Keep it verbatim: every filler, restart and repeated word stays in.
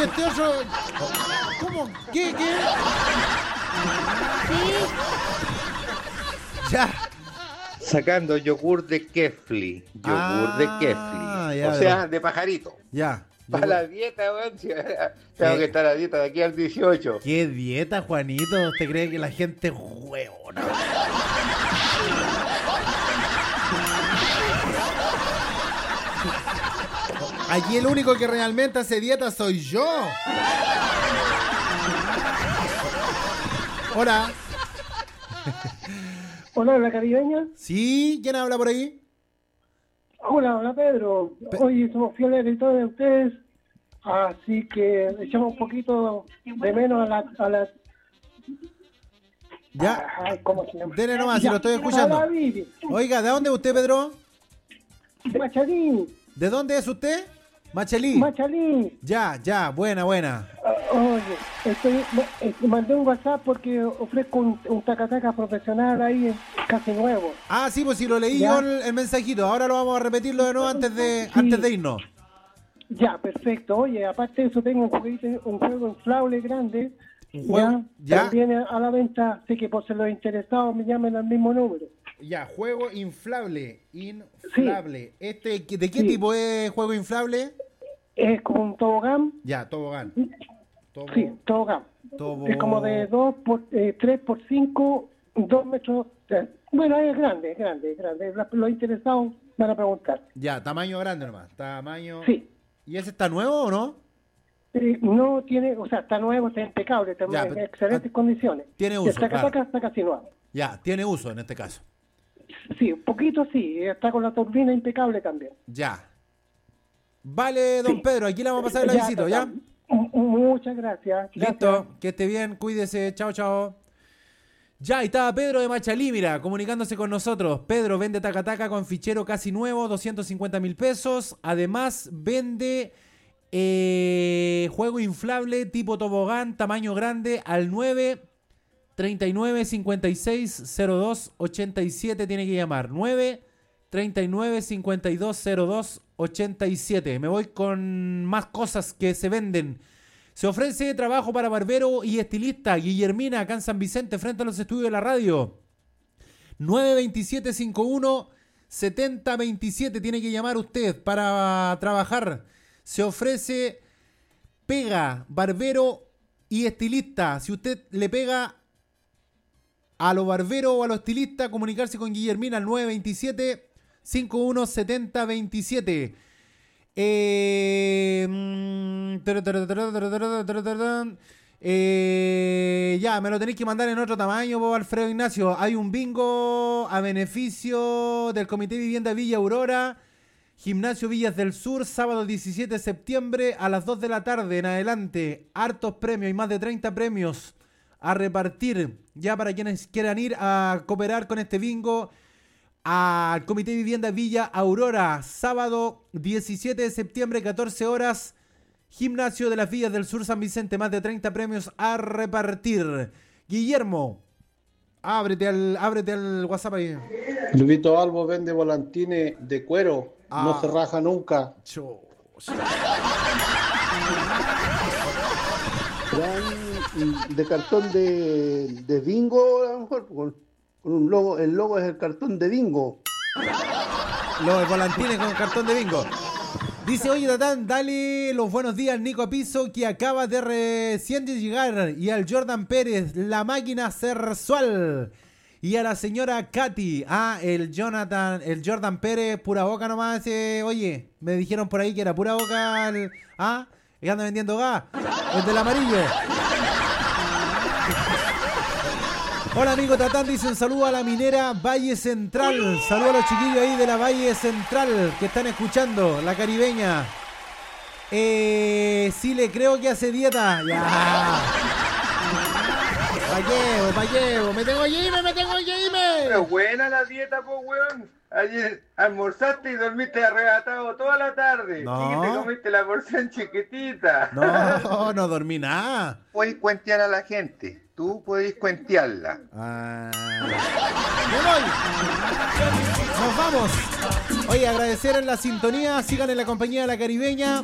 este otro... ¿Cómo? ¿Qué? ¿Qué? Sí. Ya. Sacando yogur de Kefli. Yogur Ah, de Kefli. ya, O sea, de pajarito. Ya. Para la dieta, weón. Si- Tengo que estar a dieta de aquí al dieciocho. ¿Qué dieta, Juanito? ¿Usted cree que la gente es hueona? Aquí el único que realmente hace dieta soy yo. Hola. Hola, la caribeña. ¿Sí? ¿Quién habla por ahí? Hola, hola Pedro. Pe- Oye, somos fieles editores de ustedes, así que echamos un poquito de menos a la... A la Ya. Ay, ¿cómo se llama? Dele nomás, si Ya, lo estoy a escuchando. la Vivi, Oiga, ¿de dónde es usted, Pedro? de Machalín, ¿De dónde es usted? Machelí. Machalín. Ya, ya, buena, buena. Ah, oye, estoy, eh, mandé un WhatsApp porque ofrezco un, un tacataca profesional ahí, casi nuevo. Ah, sí, pues si lo leí Ya. yo el, el mensajito. Ahora lo vamos a repetirlo de nuevo antes de, Sí. antes de irnos. Ya, perfecto. Oye, aparte de eso tengo un jueguito, un juego inflable grande. Un juego- ya, ya. También a la venta, así que por si los interesados me llamen al mismo número. Ya, juego inflable. Inflable. Este, ¿de qué Sí. tipo es juego inflable? Es como un tobogán. Ya, tobogán. Tobo- Sí, tobogán. tobo- Es como de dos por tres por cinco, dos metros. eh, Bueno, es grande, es grande, es grande. La- Los interesados van a preguntar. Ya, tamaño grande nomás. Tamaño. Sí. ¿Y ese está nuevo o no? Eh, no tiene, o sea, está nuevo, está impecable, está Ya, en pero- excelentes condiciones. tiene Y uso, el taca-taca claro. está casi nuevo. Ya, tiene uso en este caso. Sí, un poquito sí, está con la turbina impecable también. Ya. Vale, don Sí. Pedro, aquí le vamos a pasar el Ya, avisito, ¿ya? M- Muchas gracias. Listo, Gracias. que esté bien, cuídese, chao, chao. Ya, ahí estaba Pedro de Machalí, mira, comunicándose con nosotros. Pedro vende tacataca con fichero casi nuevo, doscientos cincuenta mil pesos. Además, vende eh, juego inflable tipo tobogán, tamaño grande, al nueve treinta y nueve cincuenta y seis cero dos ochenta y siete. Tiene que llamar nueve treinta y nueve cincuenta y dos cero dos ochenta y siete. Me voy con más cosas que se venden. Se ofrece trabajo para barbero y estilista. Guillermina, acá en San Vicente, frente a los estudios de la radio. nueve veintisiete cincuenta y uno setenta veintisiete. Tiene que llamar usted para trabajar. Se ofrece pega, barbero y estilista. Si usted le pega a lo barbero o a lo estilista, comunicarse con Guillermina al nueve veintisiete cincuenta y uno setenta veintisiete. Eh, mm, tara, tara, tara, tara, tara, tara, tara. Eh, ya, me lo tenéis que mandar en otro tamaño, po, Alfredo Ignacio. Hay un bingo a beneficio del Comité de Vivienda Villa Aurora, Gimnasio Villas del Sur, sábado diecisiete de septiembre a las dos de la tarde en adelante. Hartos premios, hay más de treinta premios a repartir. Ya para quienes quieran ir a cooperar con este bingo, al Comité de Vivienda Villa Aurora, sábado diecisiete de septiembre, catorce horas, Gimnasio de las Villas del Sur, San Vicente, más de treinta premios a repartir. Guillermo, ábrete al, ábrete al WhatsApp ahí. Lupito Albo vende volantines de cuero, Ah. no se raja nunca. Cho- Traen de cartón de, de bingo, a lo mejor, con, con un logo, el logo es el cartón de bingo. Los volantines con cartón de bingo. Dice, oye, Tatán, dale los buenos días al Nico Apizo, que acaba de recién de llegar, y al Jordan Pérez, la máquina sexual, y a la señora Katy, ah, el Jonathan, el Jordan Pérez, pura boca nomás, eh, oye, me dijeron por ahí que era pura boca, el, ah, y anda vendiendo gas, el del amarillo. Hola amigo Tatán, dice un saludo a la minera Valle Central. Saludo a los chiquillos ahí de la Valle Central que están escuchando, la caribeña. Eh, sí le creo que hace dieta. Ya. Pa' llevo, pa' llevo. Me tengo Jime, me tengo Jime. Pero buena la dieta, pues, weón. Ayer almorzaste y dormiste arrebatado toda la tarde. No. Y te comiste la porción chiquitita. No, no dormí nada. Puedes cuentear a la gente. Tú puedes cuentearla. Ah. Me voy. Nos vamos. Oye, agradecer en la sintonía. Sigan en la compañía de la caribeña.